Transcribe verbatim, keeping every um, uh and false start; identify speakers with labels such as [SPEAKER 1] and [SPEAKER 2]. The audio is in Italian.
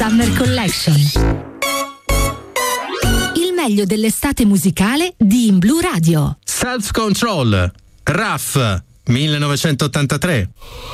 [SPEAKER 1] Summer Collection. Il meglio dell'estate musicale di In Blu Radio.
[SPEAKER 2] Self Control, R A F, millenovecentottantatré.